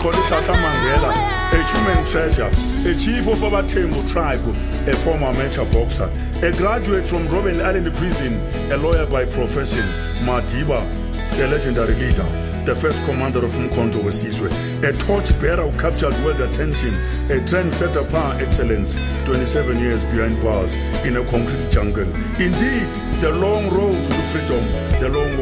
Kolisasa Mandela, a human treasure, a chief of Abatembu tribe, a former amateur boxer, a graduate from Robben Island Prison, a lawyer by profession, Madiba, the legendary leader, the first commander of Mkonto Wesizwe, a torchbearer who captured world attention, a trendsetter par excellence, 27 years behind bars in a concrete jungle. Indeed, the long road to freedom, the long